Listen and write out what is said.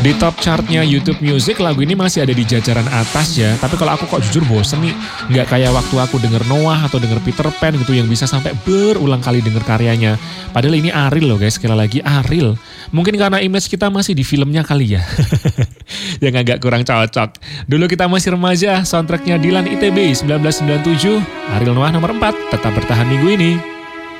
Di top chartnya YouTube Music, lagu ini masih ada di jajaran atas ya. Tapi kalau aku kok jujur bosen nih. Nggak kayak waktu aku denger Noah atau denger Peter Pan gitu yang bisa sampai berulang kali denger karyanya. Padahal ini Ariel loh guys, sekali lagi Ariel. Mungkin karena image kita masih di filmnya kali ya. Yang agak kurang cocok. Dulu kita masih remaja, soundtracknya Dilan ITB 1997. Ariel Noah nomor 4, tetap bertahan minggu ini.